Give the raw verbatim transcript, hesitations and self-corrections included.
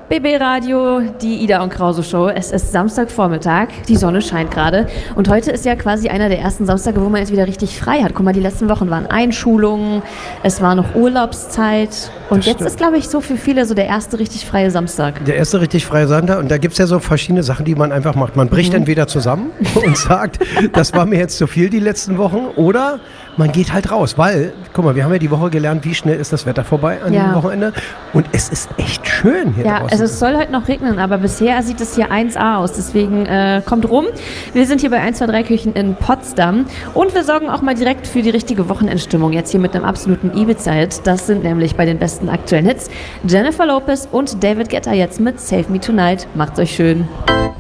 B B Radio, die Ida und Krause Show. Es ist Samstagvormittag, die Sonne scheint gerade und heute ist ja quasi einer der ersten Samstage, wo man jetzt wieder richtig frei hat. Guck mal, die letzten Wochen waren Einschulungen, es war noch Urlaubszeit und jetzt ist, glaube ich, so für viele so der erste richtig freie Samstag. Der erste richtig freie Samstag und da gibt es ja so verschiedene Sachen, die man einfach macht. Man bricht mhm. entweder zusammen und sagt, das war mir jetzt zu viel die letzten Wochen, oder man geht halt raus, weil, guck mal, wir haben ja die Woche gelernt, wie schnell ist das Wetter vorbei an ja. diesem Wochenende und es ist echt schön hier ja, draußen. Also es soll heute noch regnen, aber bisher sieht es hier eins A aus, deswegen äh, kommt rum. Wir sind hier bei eins zwei drei Küchen in Potsdam und wir sorgen auch mal direkt für die richtige Wochenendstimmung, jetzt hier mit einem absoluten Ibiza-Hit. Das sind nämlich bei den besten aktuellen Hits Jennifer Lopez und David Guetta jetzt mit Save Me Tonight. Macht's euch schön.